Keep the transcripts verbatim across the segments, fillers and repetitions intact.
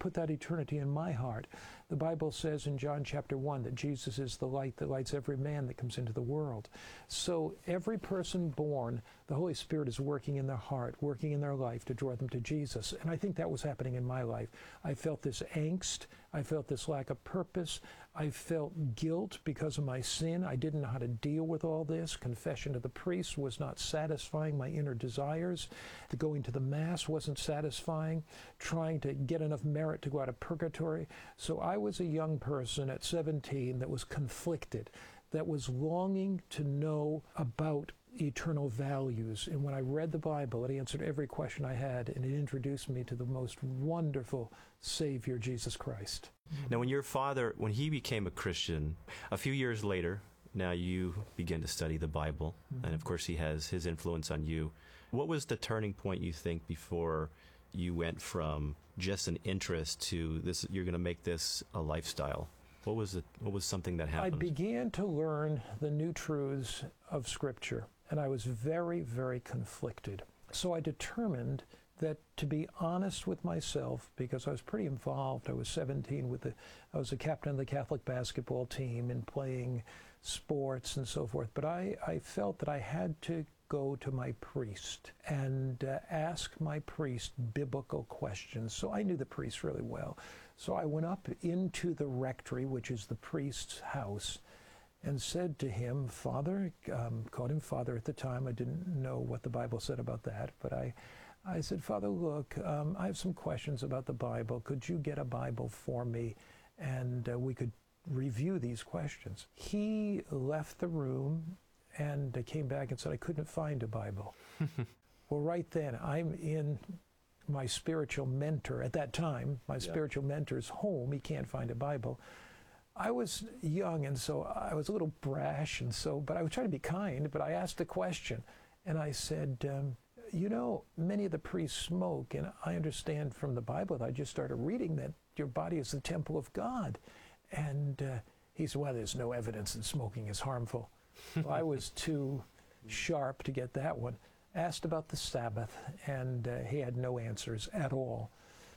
put that eternity in my heart. The Bible says in John chapter one that Jesus is the light that lights every man that comes into the world. So every person born, the Holy Spirit is working in their heart, working in their life to draw them to Jesus. And I think that was happening in my life. I felt this angst. I felt this lack of purpose. I felt guilt because of my sin. I didn't know how to deal with all this. Confession to the priest was not satisfying my inner desires. The going to the Mass wasn't satisfying. Trying to get enough merit to go out of purgatory. So I was a young person at seventeen that was conflicted, that was longing to know about eternal values. And when I read the Bible, it answered every question I had, and it introduced me to the most wonderful Savior, Jesus Christ. Now, when your father, when he became a Christian, a few years later, now you begin to study the Bible, mm-hmm. and of course he has his influence on you. What was the turning point, you think, before you went from just an interest to this, you're going to make this a lifestyle? What was it? What was something that happened? I began to learn the new truths of Scripture, and I was very, very conflicted. So I determined that to be honest with myself, because I was pretty involved. I was seventeen with the, I was a captain of the Catholic basketball team and playing sports and so forth. But I, I felt that I had to go to my priest and uh, ask my priest biblical questions. So I knew the priest really well. So I went up into the rectory, which is the priest's house, and said to him, Father, um, called him Father at the time. I didn't know what the Bible said about that, but I, I said, Father, look, um, I have some questions about the Bible. Could you get a Bible for me, and uh, we could review these questions? He left the room and came back and said, I couldn't find a Bible. Well, right then, I'm in my spiritual mentor, at that time, my yeah. spiritual mentor's home. He can't find a Bible. I was young, and so I was a little brash, and so, but I was trying to be kind, but I asked a question, and I said, um, you know, many of the priests smoke, and I understand from the Bible that I just started reading that your body is the temple of God. And uh, he said, well, there's no evidence that smoking is harmful. Well, I was too sharp to get that one. Asked about the Sabbath, and uh, he had no answers at all.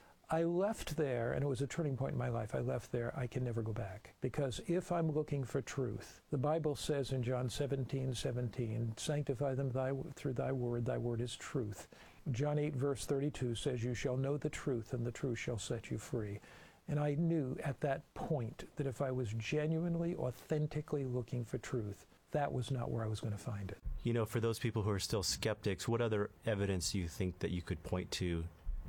I left there, and it was a turning point in my life. I left there, I can never go back. Because if I'm looking for truth, the Bible says in John seventeen seventeen, sanctify them thy, through thy word, thy word is truth. John eight verse thirty-two says, you shall know the truth, and the truth shall set you free. And I knew at that point that if I was genuinely, authentically looking for truth, that was not where I was going to find it. You know, for those people who are still skeptics, what other evidence do you think that you could point to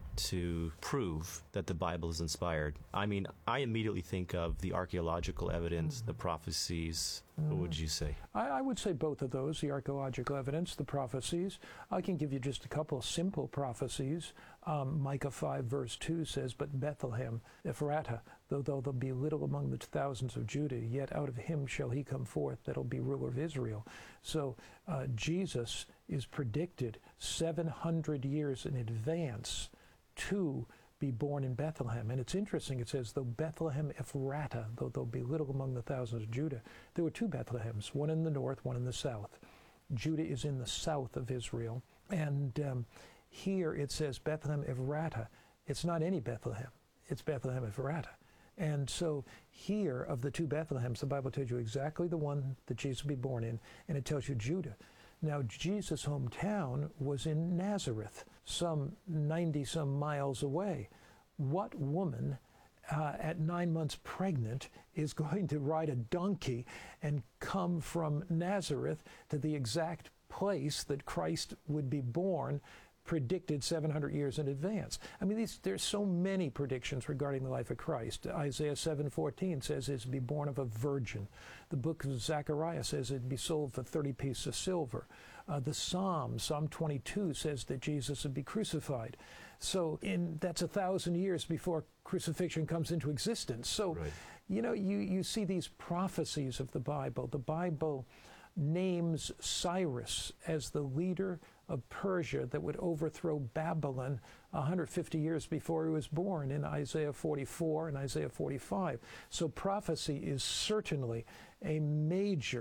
to prove that the Bible is inspired? I mean, I immediately think of the archaeological evidence, mm-hmm. the prophecies. Mm-hmm. What would you say? I, I would say both of those, the archaeological evidence, the prophecies. I can give you just a couple simple prophecies. Um, Micah five verse two says, but Bethlehem, Ephratah, though though there be little among the thousands of Judah, yet out of him shall he come forth that'll be ruler of Israel. So uh, Jesus is predicted seven hundred years in advance to be born in Bethlehem. And it's interesting, it says, though Bethlehem Ephratah, though there'll be little among the thousands of Judah, there were two Bethlehems, one in the north, one in the south. Judah is in the south of Israel. And um, here it says Bethlehem Ephratah. It's not any Bethlehem. It's Bethlehem Ephratah. And so here, of the two Bethlehems, the Bible tells you exactly the one that Jesus will be born in, and it tells you Judah. Now, Jesus' hometown was in Nazareth, some ninety-some miles away. What woman uh, at nine months pregnant is going to ride a donkey and come from Nazareth to the exact place that Christ would be born, predicted seven hundred years in advance? I mean, these, there's so many predictions regarding the life of Christ. Isaiah seven fourteen says it's to be born of a virgin. The book of Zechariah says it'd be sold for thirty pieces of silver. Uh, the Psalms, Psalm twenty-two, says that Jesus would be crucified. So in, that's a thousand years before crucifixion comes into existence. So, right. you know, you, you see these prophecies of the Bible. The Bible names Cyrus as the leader of Persia that would overthrow Babylon one hundred fifty years before he was born in Isaiah forty-four and Isaiah forty-five. So prophecy is certainly a major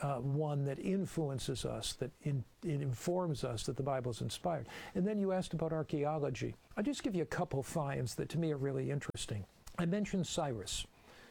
uh, one that influences us, that in, it informs us that the Bible is inspired. And then you asked about archaeology. I'll just give you a couple finds that to me are really interesting. I mentioned Cyrus.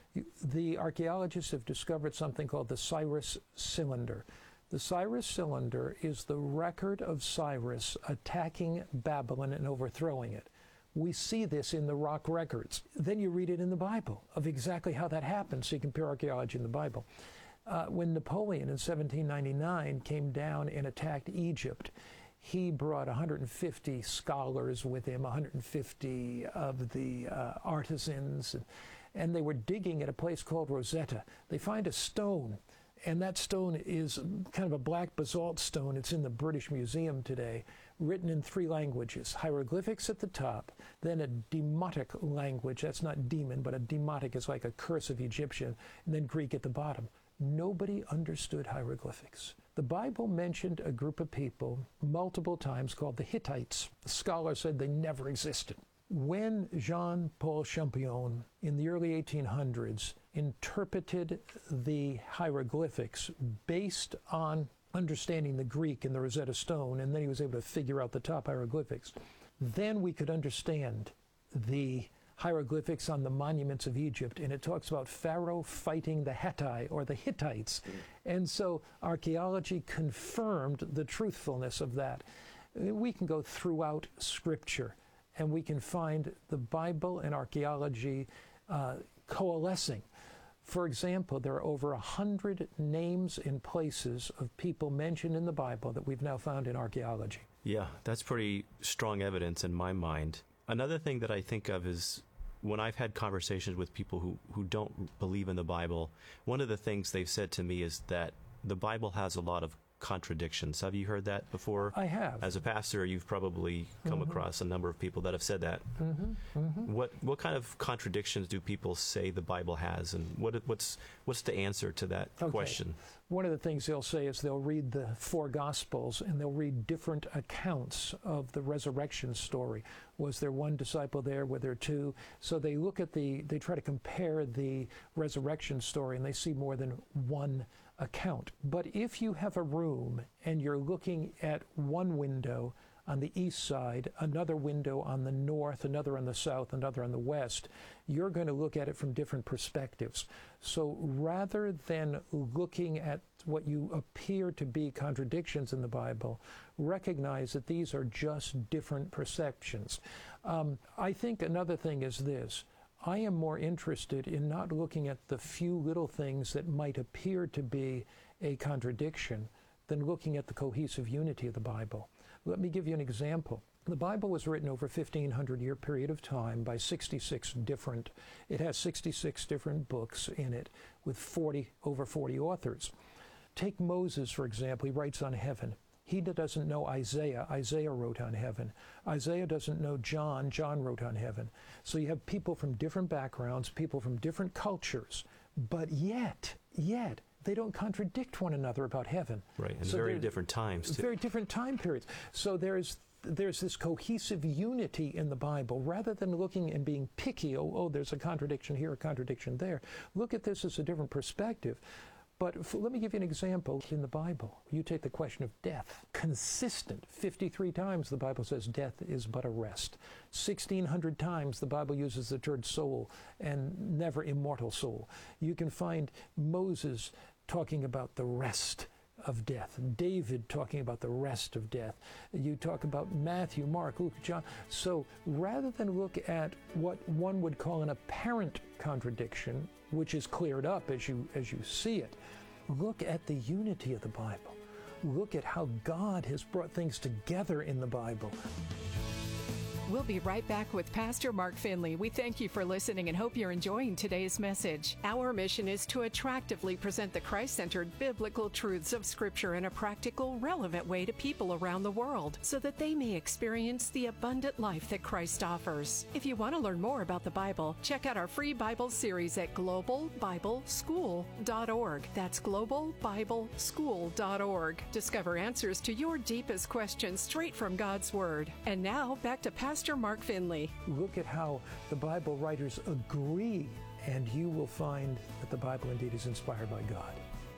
The archaeologists have discovered something called the Cyrus Cylinder. The Cyrus Cylinder is the record of Cyrus attacking Babylon and overthrowing it. We see this in the rock records. Then you read it in the Bible of exactly how that happened, so you compare archaeology in the Bible. Uh, when Napoleon in seventeen ninety-nine came down and attacked Egypt, he brought one hundred fifty scholars with him, one hundred fifty of the uh, artisans, and, and they were digging at a place called Rosetta. They find a stone, and that stone is kind of a black basalt stone. It's in the British Museum today, written in three languages, hieroglyphics at the top, then a demotic language. That's not demon, but a demotic is like a curse of Egyptian, and then Greek at the bottom. Nobody understood hieroglyphics. The Bible mentioned a group of people multiple times called the Hittites. The scholars said they never existed. When Jean-Paul Champollion in the early eighteen hundreds interpreted the hieroglyphics based on understanding the Greek in the Rosetta Stone, and then he was able to figure out the top hieroglyphics, then we could understand the hieroglyphics on the monuments of Egypt, and it talks about Pharaoh fighting the Hittite or the Hittites. And so archaeology confirmed the truthfulness of that. We can go throughout Scripture, and we can find the Bible and archaeology uh, coalescing. For example, there are over a hundred names and places of people mentioned in the Bible that we've now found in archaeology. Yeah, that's pretty strong evidence in my mind. Another thing that I think of is when I've had conversations with people who, who don't believe in the Bible, one of the things they've said to me is that the Bible has a lot of contradictions. Have you heard that before? I have. As a pastor, you've probably come mm-hmm. across a number of people that have said that. Mm-hmm. Mm-hmm. What what kind of contradictions do people say the Bible has, and what what's what's the answer to that okay. question? One of the things they'll say is they'll read the four Gospels and they'll read different accounts of the resurrection story. Was there one disciple there? Were there two? So they look at the, they try to compare the resurrection story and they see more than one account. But if you have a room and you're looking at one window on the east side, another window on the north, another on the south, another on the west, you're going to look at it from different perspectives. So rather than looking at what you appear to be contradictions in the Bible, recognize that these are just different perceptions. Um, I think another thing is this. I am more interested in not looking at the few little things that might appear to be a contradiction than looking at the cohesive unity of the Bible. Let me give you an example. The Bible was written over a fifteen hundred year period of time by sixty-six different, it has sixty-six different books in it with forty, over forty authors. Take Moses, for example. He writes on heaven. He doesn't know Isaiah. Isaiah wrote on heaven. Isaiah doesn't know John. John wrote on heaven. So you have people from different backgrounds, people from different cultures, but yet, yet, they don't contradict one another about heaven. Right, and so very different times, too. Very different time periods. So there's there's this cohesive unity in the Bible. Rather than looking and being picky, oh, oh there's a contradiction here, a contradiction there, look at this as a different perspective. But f- let me give you an example in the Bible. You take the question of death. Consistent. fifty-three times the Bible says death is but a rest. sixteen hundred times the Bible uses the term soul and never immortal soul. You can find Moses talking about the rest of death. David talking about the rest of death. You talk about Matthew, Mark, Luke, John. So rather than look at what one would call an apparent contradiction, which is cleared up as you as you see it, look at the unity of the Bible. Look at how God has brought things together in the Bible. We'll be right back with Pastor Mark Finley. We thank you for listening and hope you're enjoying today's message. Our mission is to attractively present the Christ-centered biblical truths of Scripture in a practical, relevant way to people around the world so that they may experience the abundant life that Christ offers. If you want to learn more about the Bible, check out our free Bible series at global bible school dot org. That's global bible school dot org. Discover answers to your deepest questions straight from God's Word. And now, back to Pastor Pastor Mark Finley. Look at how the Bible writers agree, and you will find that the Bible indeed is inspired by God.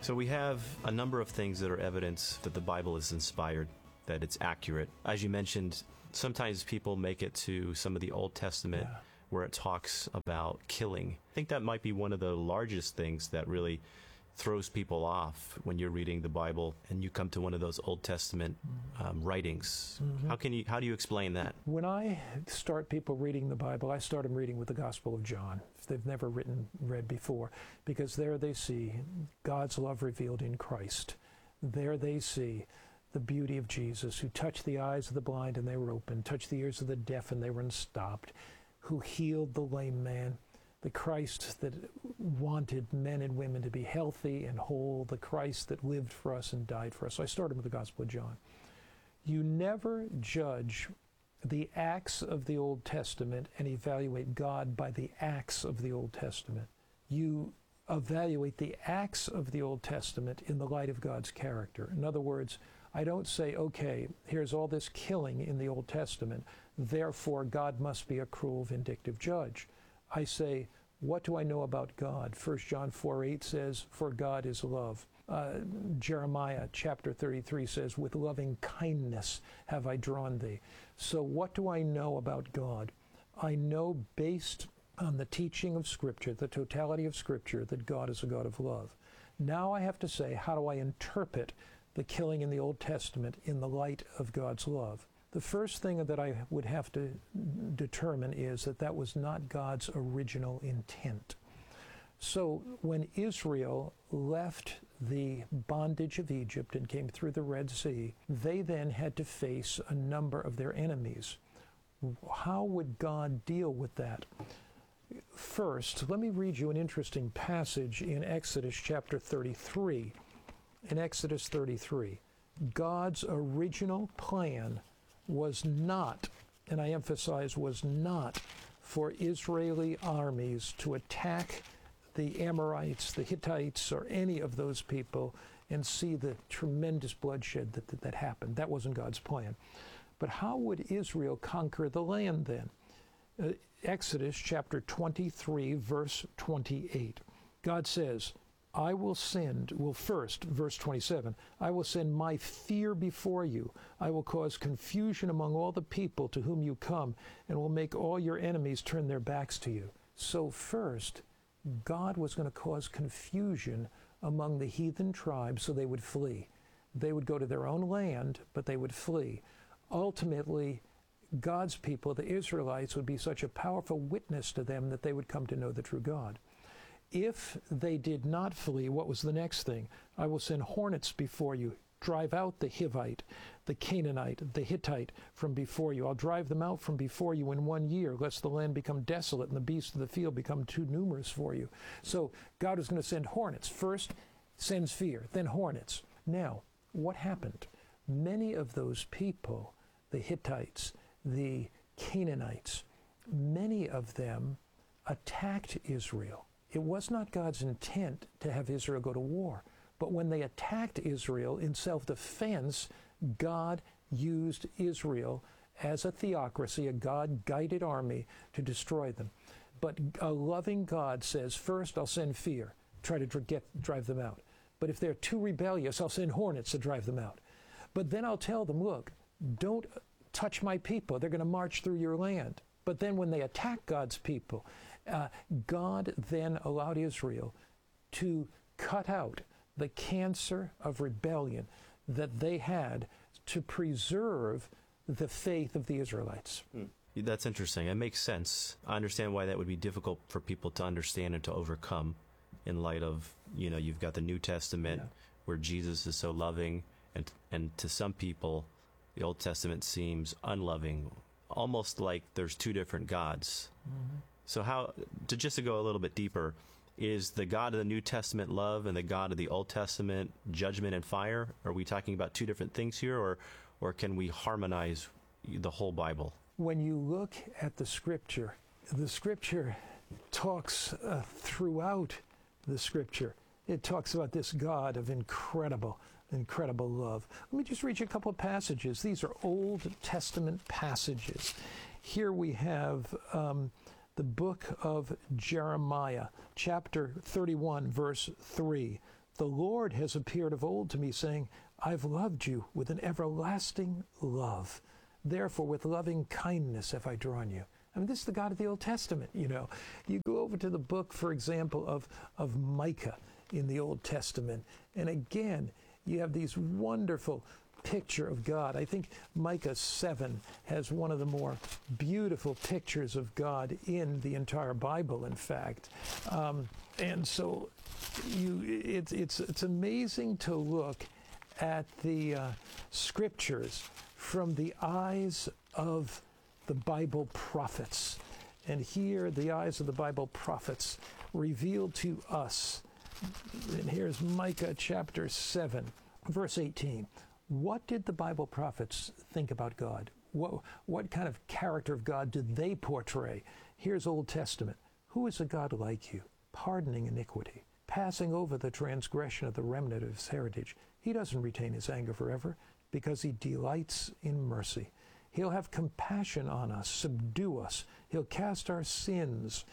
So we have a number of things that are evidence that the Bible is inspired, that it's accurate. As you mentioned, sometimes people make it to some of the Old Testament Yeah. where it talks about killing. I think that might be one of the largest things that really throws people off when you're reading the Bible and you come to one of those Old Testament um, writings. Mm-hmm. How can you how do you explain that? When I start people reading the Bible, I start them reading with the Gospel of John, if they've never written read before, because there they see God's love revealed in Christ. There they see the beauty of Jesus, who touched the eyes of the blind and they were opened, touched the ears of the deaf and they were unstopped, who healed the lame man, the Christ that wanted men and women to be healthy and whole, the Christ that lived for us and died for us. So I started with the Gospel of John. You never judge the acts of the Old Testament and evaluate God by the acts of the Old Testament. You evaluate the acts of the Old Testament in the light of God's character. In other words, I don't say, okay, here's all this killing in the Old Testament, therefore God must be a cruel, vindictive judge. I say, what do I know about God? First John four eight says, for God is love. Uh, Jeremiah chapter thirty-three says, with loving kindness have I drawn thee. So what do I know about God? I know based on the teaching of Scripture, the totality of Scripture, that God is a God of love. Now I have to say, how do I interpret the killing in the Old Testament in the light of God's love? The first thing that I would have to determine is that that was not God's original intent. So when Israel left the bondage of Egypt and came through the Red Sea, they then had to face a number of their enemies. How would God deal with that? First, let me read you an interesting passage in Exodus chapter thirty-three. In Exodus thirty-three, God's original plan was not, and I emphasize was not, for Israeli armies to attack the Amorites, the Hittites, or any of those people and see the tremendous bloodshed that, that, that happened. That wasn't God's plan. But how would Israel conquer the land then? Uh, Exodus chapter twenty-three, verse twenty-eight. God says, I will send, well first, verse twenty-seven, I will send my fear before you. I will cause confusion among all the people to whom you come, and will make all your enemies turn their backs to you. So first, God was going to cause confusion among the heathen tribes so they would flee. They would go to their own land, but they would flee. Ultimately, God's people, the Israelites, would be such a powerful witness to them that they would come to know the true God. If they did not flee, what was the next thing? I will send hornets before you. Drive out the Hivite, the Canaanite, the Hittite from before you. I'll drive them out from before you in one year, lest the land become desolate and the beasts of the field become too numerous for you. So God is going to send hornets. First, sends fear, then hornets. Now, what happened? Many of those people, the Hittites, the Canaanites, many of them attacked Israel. It was not God's intent to have Israel go to war. But when they attacked Israel in self-defense, God used Israel as a theocracy, a God-guided army, to destroy them. But a loving God says, first I'll send fear, try to get, drive them out. But if they're too rebellious, I'll send hornets to drive them out. But then I'll tell them, look, don't touch my people. They're going to march through your land. But then when they attack God's people, uh, God then allowed Israel to cut out the cancer of rebellion that they had to preserve the faith of the Israelites. Hmm. That's interesting. It makes sense. I understand why that would be difficult for people to understand and to overcome in light of, you know, you've got the New Testament yeah. where Jesus is so loving, and and to some people, the Old Testament seems unloving, almost like there's two different gods. Mm-hmm. So how, to just to go a little bit deeper, is the God of the New Testament love and the God of the Old Testament judgment and fire? Are we talking about two different things here, or or can we harmonize the whole Bible? When you look at the Scripture, the Scripture talks uh, throughout the Scripture. It talks about this God of incredible, incredible love. Let me just read you a couple of passages. These are Old Testament passages. Here we have um, the book of Jeremiah, chapter thirty-one, verse three. The Lord has appeared of old to me, saying, I've loved you with an everlasting love. Therefore, with loving kindness have I drawn you. I mean, this is the God of the Old Testament, you know. You go over to the book, for example, of, of Micah in the Old Testament, and again, you have these wonderful picture of God. I think Micah seven has one of the more beautiful pictures of God in the entire Bible, in fact. Um, and so you, it's, it's, it's amazing to look at the uh, scriptures from the eyes of the Bible prophets. And here, the eyes of the Bible prophets reveal to us. And here's Micah chapter seven, verse eighteen. What did the Bible prophets think about God? What, what kind of character of God did they portray? Here's Old Testament. Who is a God like you, pardoning iniquity, passing over the transgression of the remnant of his heritage? He doesn't retain his anger forever, because he delights in mercy. He'll have compassion on us, subdue us. He'll cast our sins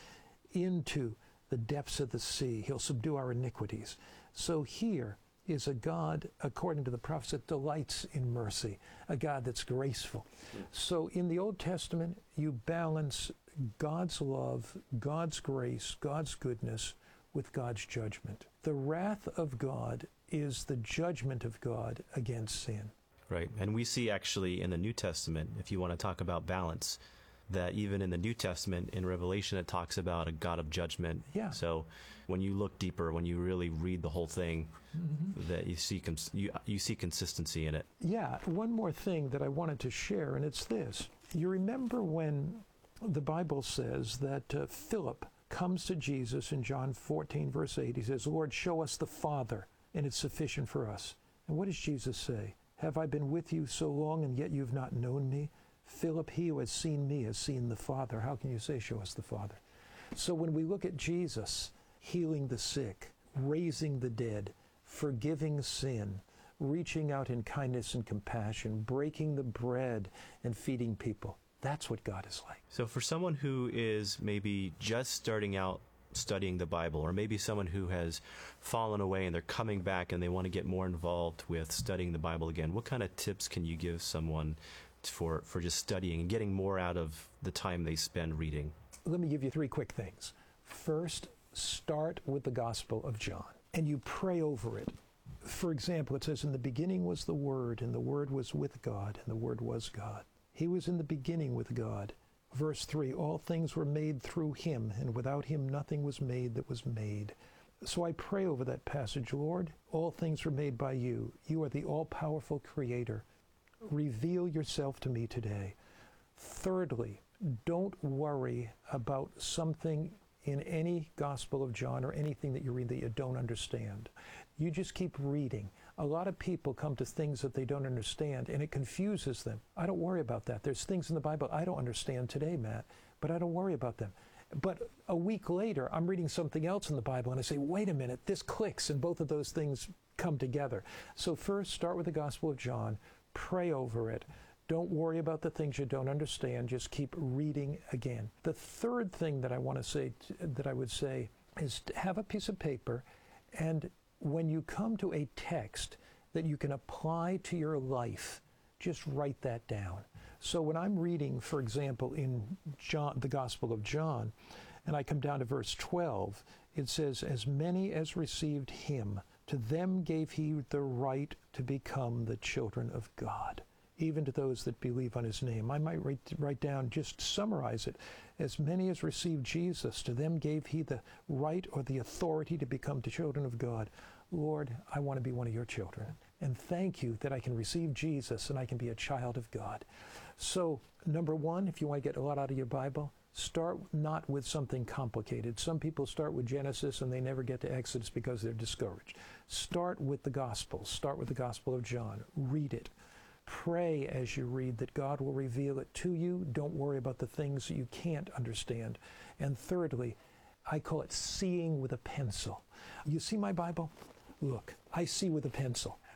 into the depths of the sea. He'll subdue our iniquities. So here is a God, according to the prophets, that delights in mercy, a God that's graceful. So in the Old Testament, you balance God's love, God's grace, God's goodness with God's judgment. The wrath of God is the judgment of God against sin. Right. And we see actually in the New Testament, if you want to talk about balance, that even in the New Testament, in Revelation, it talks about a God of judgment. Yeah. So when you look deeper, when you really read the whole thing, mm-hmm. that you see cons- you, you see consistency in it. Yeah. One more thing that I wanted to share, and it's this. You remember when the Bible says that uh, Philip comes to Jesus in John fourteen, verse eight. He says, Lord, show us the Father, and it's sufficient for us. And what does Jesus say? Have I been with you so long, and yet you've not known me? Philip, he who has seen me has seen the Father. How can you say, show us the Father? So when we look at Jesus healing the sick, raising the dead, forgiving sin, reaching out in kindness and compassion, breaking the bread and feeding people, that's what God is like. So for someone who is maybe just starting out studying the Bible, or maybe someone who has fallen away and they're coming back and they want to get more involved with studying the Bible again, what kind of tips can you give someone for, for just studying and getting more out of the time they spend reading? Let me give you three quick things. First, start with the Gospel of John, and you pray over it. For example, it says, in the beginning was the Word, and the Word was with God, and the Word was God. He was in the beginning with God. Verse three, all things were made through him, and without him nothing was made that was made. So I pray over that passage, Lord, all things were made by you. You are the all-powerful Creator. Reveal yourself to me today. Thirdly, don't worry about something in any Gospel of John or anything that you read that you don't understand. You just keep reading. A lot of people come to things that they don't understand, and it confuses them. I don't worry about that. There's things in the Bible I don't understand today, Matt, but I don't worry about them. But a week later, I'm reading something else in the Bible, and I say, wait a minute, this clicks, and both of those things come together. So first, start with the Gospel of John. Pray over it. Don't worry about the things you don't understand. Just keep reading again. The third thing that I want to say, that I would say, is to have a piece of paper, and when you come to a text that you can apply to your life, just write that down. So when I'm reading, for example, in John, the Gospel of John, and I come down to verse twelve, it says, as many as received him, to them gave he the right to become the children of God, even to those that believe on his name. I might write, write down, just summarize it. As many as received Jesus, to them gave he the right or the authority to become the children of God. Lord, I want to be one of your children. And thank you that I can receive Jesus and I can be a child of God. So, number one, if you want to get a lot out of your Bible, start not with something complicated. Some people start with Genesis and they never get to Exodus because they're discouraged. Start with the Gospel. Start with the Gospel of John. Read it. Pray as you read that God will reveal it to you. Don't worry about the things that you can't understand. And thirdly, I call it seeing with a pencil. You see my Bible? Look, I see with a pencil.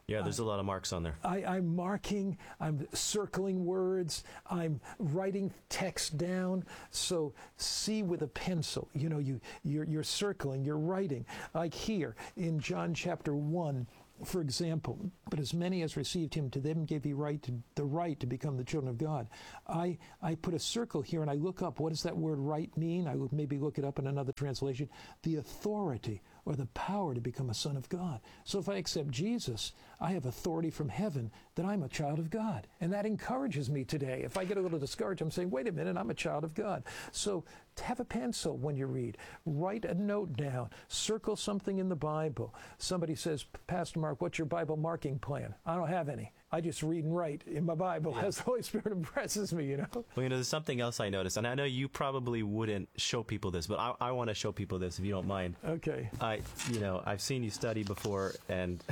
Yeah, there's a lot of marks on there. I, I'm marking, I'm circling words, I'm writing text down. So see with a pencil, you know, you, you're, you're circling, you're writing. Like here in John chapter one, for example, but as many as received him, to them gave he right to, the right to become the children of God. I, I put a circle here and I look up, what does that word right mean? I would maybe look it up in another translation. The authority or the power to become a son of God. So if I accept Jesus, I have authority from heaven that I'm a child of God. And that encourages me today. If I get a little discouraged, I'm saying, wait a minute, I'm a child of God. So have a pencil when you read. Write a note down. Circle something in the Bible. Somebody says, Pastor Mark, what's your Bible marking plan? I don't have any. I just read and write in my Bible as the Holy Spirit impresses me, you know. Well, you know, there's something else I noticed, and I know you probably wouldn't show people this, but I, I want to show people this if you don't mind. Okay. I, you know, I've seen you study before, and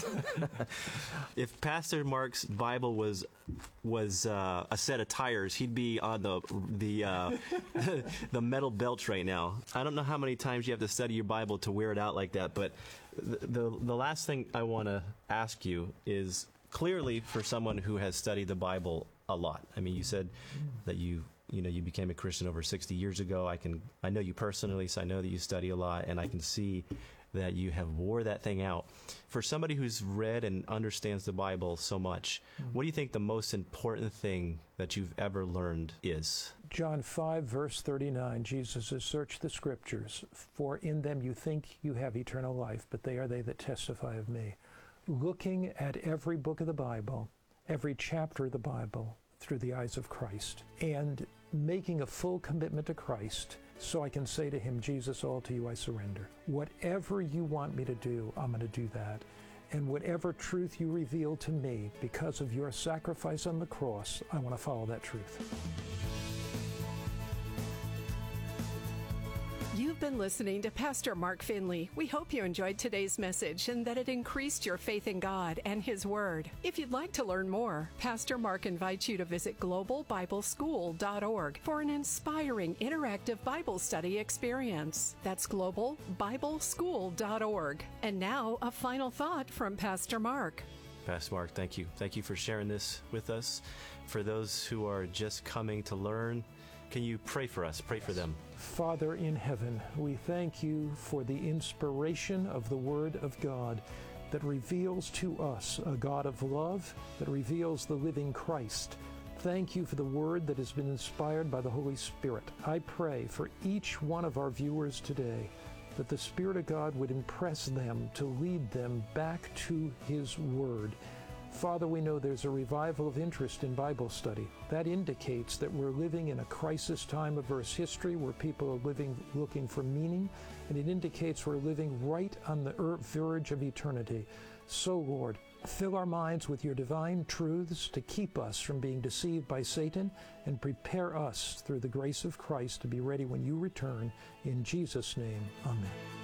if Pastor Mark's Bible was was uh, a set of tires, he'd be on the the uh, the metal belt right now. I don't know how many times you have to study your Bible to wear it out like that, but the the, the last thing I want to ask you is, clearly, for someone who has studied the Bible a lot. I mean, you said that you, you know, you became a Christian over sixty years ago. I can, I know you personally, so I know that you study a lot, and I can see that you have wore that thing out. For somebody who's read and understands the Bible so much, mm-hmm. what do you think the most important thing that you've ever learned is? John five, verse thirty-nine, Jesus says, search the Scriptures, for in them you think you have eternal life, but they are they that testify of me. Looking at every book of the Bible, every chapter of the Bible through the eyes of Christ, and making a full commitment to Christ so I can say to him, Jesus, all to you I surrender. Whatever you want me to do, I'm going to do that. And whatever truth you reveal to me because of your sacrifice on the cross, I want to follow that truth. You've been listening to Pastor Mark Finley. We hope you enjoyed today's message and that it increased your faith in God and His Word. If you'd like to learn more, Pastor Mark invites you to visit global bible school dot org for an inspiring interactive Bible study experience. That's global bible school dot org. And now, a final thought from Pastor Mark. Pastor Mark, thank you. Thank you for sharing this with us. For those who are just coming to learn, can you pray for us? Pray for them. Father in heaven, we thank you for the inspiration of the Word of God that reveals to us a God of love, that reveals the living Christ. Thank you for the Word that has been inspired by the Holy Spirit. I pray for each one of our viewers today that the Spirit of God would impress them to lead them back to His Word. Father, we know there's a revival of interest in Bible study. That indicates that we're living in a crisis time of Earth's history where people are living, looking for meaning, and it indicates we're living right on the verge of eternity. So, Lord, fill our minds with your divine truths to keep us from being deceived by Satan and prepare us through the grace of Christ to be ready when you return. In Jesus' name, amen.